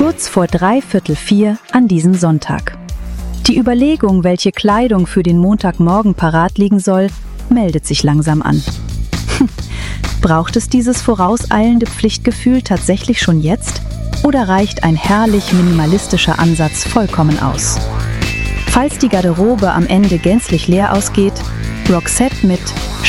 Kurz vor 3:45 an diesem Sonntag. Die Überlegung, welche Kleidung für den Montagmorgen parat liegen soll, meldet sich langsam an. Braucht es dieses vorauseilende Pflichtgefühl tatsächlich schon jetzt? Oder reicht ein herrlich minimalistischer Ansatz vollkommen aus? Falls die Garderobe am Ende gänzlich leer ausgeht, Roxette mit